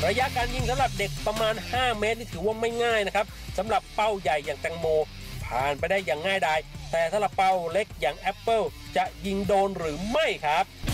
ระยะการยิงสำหรับเด็กประมาณ5 เมตรนี่ถือว่าไม่ง่ายนะครับสำหรับเป้าใหญ่อย่างแตงโมผ่านไปได้อย่างง่ายดายแต่สำหรับเป้าเล็กอย่างแอปเปิลจะยิงโดนหรือไม่ครับ